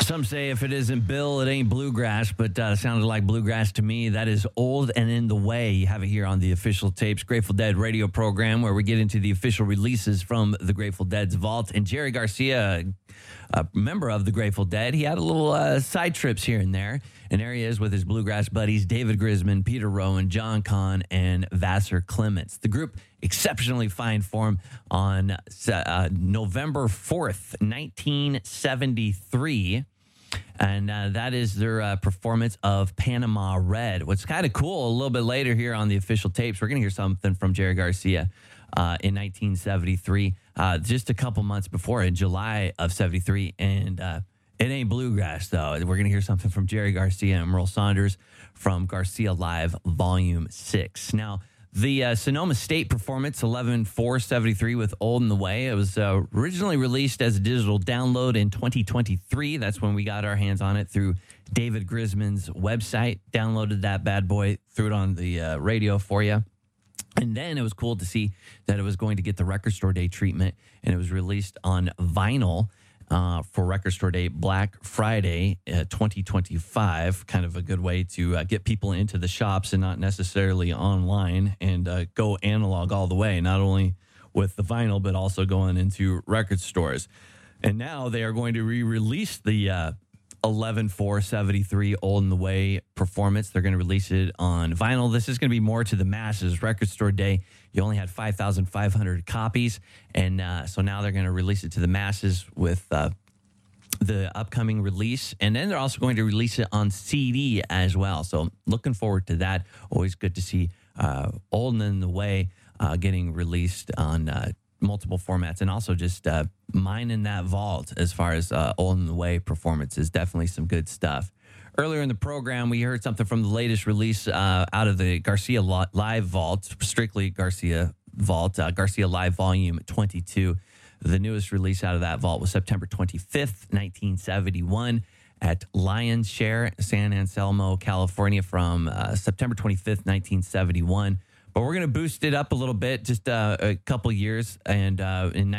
Some say if it isn't Bill, it ain't bluegrass, but sounded like bluegrass to me. That is Old and in the Way. You have it here on the Official Tapes Grateful Dead radio program where we get into the official releases from the Grateful Dead's vault. And Jerry Garcia, a member of the Grateful Dead, he had a little side trips here and there. And there he is with his bluegrass buddies, David Grisman, Peter Rowan, John Kahn, and Vassar Clements. The group exceptionally fine form on November 4th, 1973. And that is their performance of Panama Red. What's kind of cool, a little bit later here on the Official Tapes, we're going to hear something from Jerry Garcia in 1973, just a couple months before, in July of 73. And it ain't bluegrass, though. We're going to hear something from Jerry Garcia and Merle Saunders from Garcia Live Volume 6. Now, the Sonoma State performance, 11/4/73 with Old in the Way. It was originally released as a digital download in 2023. That's when we got our hands on it through David Grisman's website. Downloaded that bad boy, threw it on the radio for you. And then it was cool to see that it was going to get the Record Store Day treatment, and it was released on vinyl for Record Store Day Black Friday 2025. Kind of a good way to get people into the shops and not necessarily online, and go analog all the way, not only with the vinyl, but also going into record stores. And now they are going to re-release the 11/4/73 Old in the Way performance. They're going to release it on vinyl. This is going to be more to the masses. Record Store Day, you only had 5,500 copies, and so now they're going to release it to the masses with the upcoming release. And then they're also going to release it on CD as well. So looking forward to that. Always good to see Old and in the Way getting released on multiple formats, and also just mining that vault as far as Old in the Way performances. Definitely some good stuff. Earlier in the program, we heard something from the latest release out of the Garcia Live Vault, strictly Garcia Vault, Garcia Live Volume 22. The newest release out of that vault was September 25th, 1971 at Lion's Share, San Anselmo, California, from September 25th, 1971. But we're going to boost it up a little bit, just a couple years. And in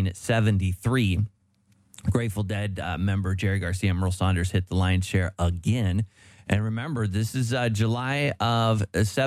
1973, Grateful Dead member Jerry Garcia and Merle Saunders hit the Lion's Share again. And remember, this is July of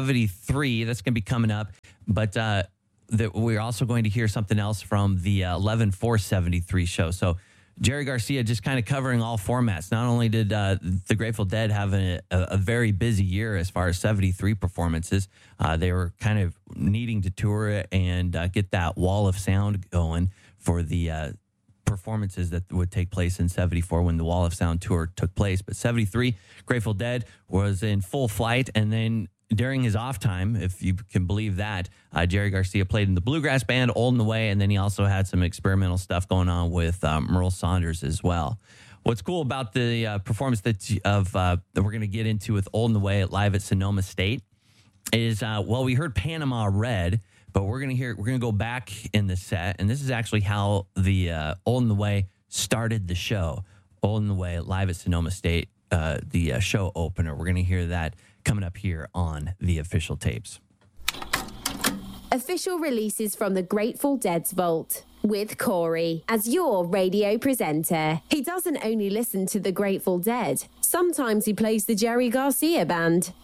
73. That's going to be coming up. But we're also going to hear something else from the 11/4/73 show. So Jerry Garcia just kind of covering all formats. Not only did the Grateful Dead have a very busy year as far as 73 performances, they were kind of needing to tour and get that wall of sound going for the performances that would take place in 74 when the Wall of Sound tour took place. But 73, Grateful Dead was in full flight, and then during his off time, if you can believe that, Jerry Garcia played in the bluegrass band Old in the Way, and then he also had some experimental stuff going on with Merle Saunders as well. What's cool about the performance that we're going to get into with Old in the Way live at Sonoma State is, we heard Panama Red, but we're going to go back in the set, and this is actually how the Old in the Way started the show. Old in the Way live at Sonoma State, the show opener. We're going to hear that coming up here on the Official Tapes. Official releases from the Grateful Dead's vault with Corey as your radio presenter. He doesn't only listen to the Grateful Dead. Sometimes he plays the Jerry Garcia Band.